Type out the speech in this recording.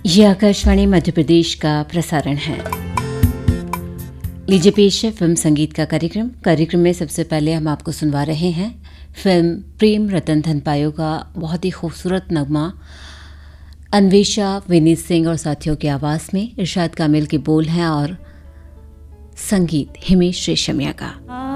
ये आकाशवाणी मध्य प्रदेश का प्रसारण है। लीजिए पेश है फिल्म संगीत का कार्यक्रम में सबसे पहले हम आपको सुनवा रहे हैं फिल्म प्रेम रतन धन पायो का बहुत ही खूबसूरत नगमा अन्वेषा, विनीत सिंह और साथियों की आवाज़ में। इरशाद कामिल के बोल हैं और संगीत हिमेश रेशमिया का।